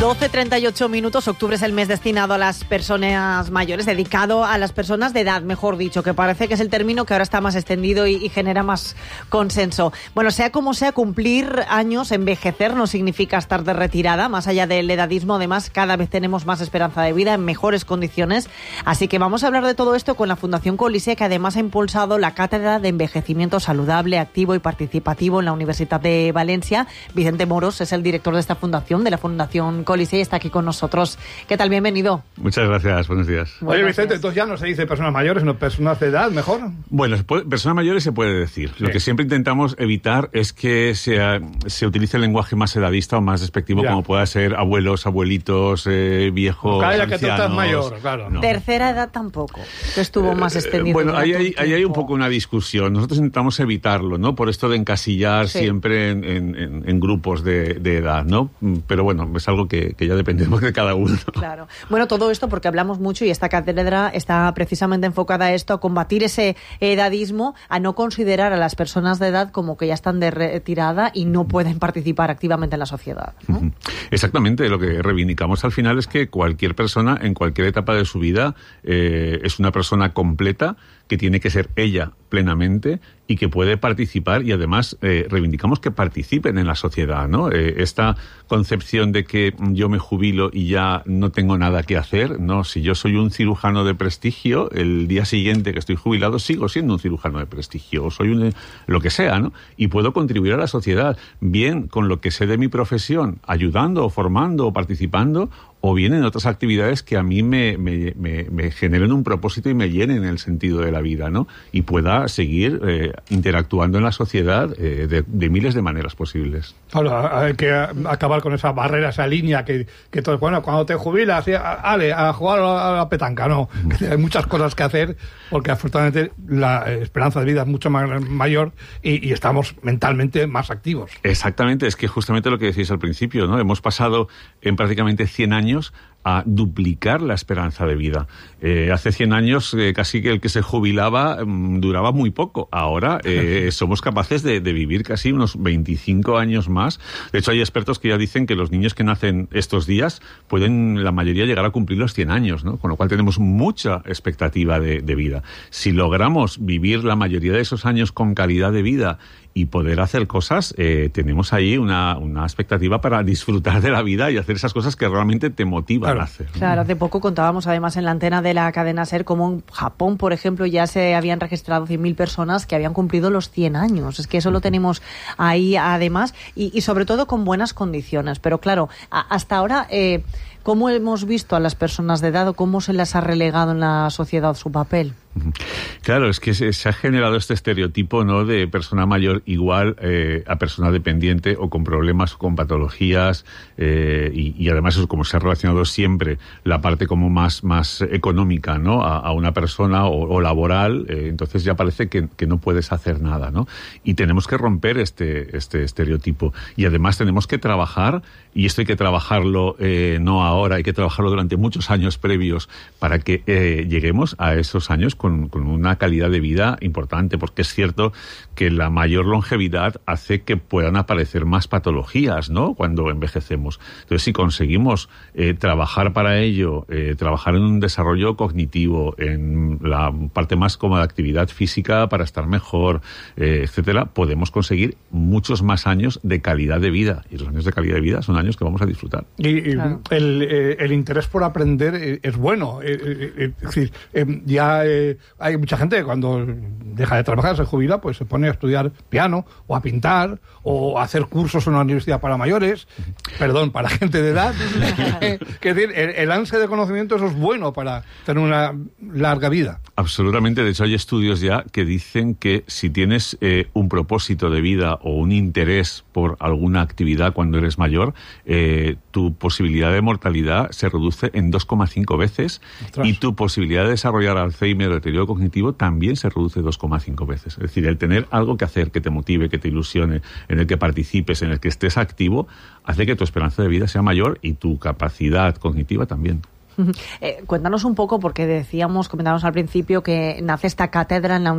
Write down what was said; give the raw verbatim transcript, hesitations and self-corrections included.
doce treinta y ocho minutos, octubre es el mes destinado a las personas mayores, dedicado a las personas de edad, mejor dicho, que parece que es el término que ahora está más extendido y, y genera más consenso. Bueno, sea como sea, cumplir años, envejecer, no significa estar de retirada, más allá del edadismo, además cada vez tenemos más esperanza de vida en mejores condiciones, así que vamos a hablar de todo esto con la Fundación Colisée, que además ha impulsado la Cátedra de Envejecimiento Saludable, Activo y Participativo en la Universidad de Valencia. Vicente Moros es el director de esta fundación, de la Fundación Colisée, está aquí con nosotros. ¿Qué tal? Bienvenido. Muchas gracias, buenos días. Oye, Vicente, días. Entonces ya no se dice personas mayores, sino personas de edad, mejor. Bueno, personas mayores se puede decir. Sí. Lo que siempre intentamos evitar es que sea, se utilice el lenguaje más edadista o más despectivo, ya. Como pueda ser abuelos, abuelitos, eh, viejos, Calla, ancianos. Que tú estás mayor, claro. No. Tercera edad tampoco, que estuvo más extendido. Eh, bueno, ahí hay, ahí hay un poco una discusión. Nosotros intentamos evitarlo, ¿no? Por esto de encasillar sí. siempre en, en, en grupos de, de edad, ¿no? Pero bueno, es algo que, que ya dependemos de cada uno. Claro. Bueno, todo esto porque hablamos mucho y esta cátedra está precisamente enfocada a esto, a combatir ese edadismo, a no considerar a las personas de edad como que ya están de retirada y no pueden participar activamente en la sociedad, ¿no? Exactamente. Lo que reivindicamos al final es que cualquier persona en cualquier etapa de su vida eh, es una persona completa que tiene que ser ella plenamente y que puede participar, y además eh, reivindicamos que participen en la sociedad, ¿no? Eh, esta concepción de que yo me jubilo y ya no tengo nada que hacer, no, si yo soy un cirujano de prestigio, el día siguiente que estoy jubilado sigo siendo un cirujano de prestigio, o soy un, lo que sea, ¿no? Y puedo contribuir a la sociedad, bien con lo que sé de mi profesión, ayudando, o formando, o participando, o bien en otras actividades que a mí me, me, me, me generen un propósito y me llenen el sentido de la vida, ¿no? Y pueda seguir eh, interactuando en la sociedad eh, de, de miles de maneras posibles. Claro, hay que acabar con esa barrera, esa línea que, que todo, bueno, cuando te jubilas, ale, a jugar a la petanca, no. Hay muchas cosas que hacer porque afortunadamente la esperanza de vida es mucho más mayor y, y estamos mentalmente más activos. Exactamente, es que justamente lo que decís al principio, ¿no? Hemos pasado en prácticamente cien años a duplicar la esperanza de vida. Eh, hace cien años eh, casi que el que se jubilaba mmm, duraba muy poco. Ahora eh, somos capaces de, de vivir casi unos veinticinco años más. De hecho, hay expertos que ya dicen que los niños que nacen estos días pueden, la mayoría, llegar a cumplir los cien años, ¿no? Con lo cual tenemos mucha expectativa de, de vida. Si logramos vivir la mayoría de esos años con calidad de vida y poder hacer cosas, eh, tenemos ahí una, una expectativa para disfrutar de la vida y hacer esas cosas que realmente te motivan claro. a hacer. Claro, hace poco contábamos además en la antena de la cadena SER cómo en Japón, por ejemplo, ya se habían registrado cien mil personas que habían cumplido los cien años. Es que eso lo tenemos ahí además y, y sobre todo con buenas condiciones. Pero claro, a, hasta ahora, eh, ¿cómo hemos visto a las personas de edad o cómo se les ha relegado en la sociedad su papel? Claro, es que se, se ha generado este estereotipo, ¿no?, de persona mayor igual eh, a persona dependiente o con problemas o con patologías eh, y, y además es como se ha relacionado siempre la parte como más, más económica, ¿no?, a, a una persona o, o laboral, eh, entonces ya parece que, que no puedes hacer nada, ¿no? Y tenemos que romper este, este estereotipo y además tenemos que trabajar, y esto hay que trabajarlo eh, no ahora, hay que trabajarlo durante muchos años previos para que eh, lleguemos a esos años Con, con una calidad de vida importante, porque es cierto que la mayor longevidad hace que puedan aparecer más patologías, ¿no?, cuando envejecemos. Entonces, si conseguimos eh, trabajar para ello, eh, trabajar en un desarrollo cognitivo, en la parte más como de actividad física para estar mejor, eh, etcétera, podemos conseguir muchos más años de calidad de vida. Y los años de calidad de vida son años que vamos a disfrutar. Y, y claro. el, eh, el interés por aprender es bueno. Eh, eh, es decir, eh, ya... Eh, hay mucha gente que cuando deja de trabajar, se jubila, pues se pone a estudiar piano o a pintar o a hacer cursos en una universidad para mayores, perdón, para gente de edad. Que decir, el, el ansia de conocimiento, eso es bueno para tener una larga vida. Absolutamente. De hecho, hay estudios ya que dicen que si tienes eh, un propósito de vida o un interés por alguna actividad cuando eres mayor, eh, tu posibilidad de mortalidad se reduce en dos coma cinco veces. Ostras. Y tu posibilidad de desarrollar Alzheimer o deterioro cognitivo también se reduce dos coma cinco veces. Es decir, el tener algo que hacer, que te motive, que te ilusione, en el que participes, en el que estés activo, hace que tu esperanza de vida sea mayor y tu capacidad cognitiva también. Eh, cuéntanos un poco, porque decíamos, comentábamos al principio que nace esta cátedra en la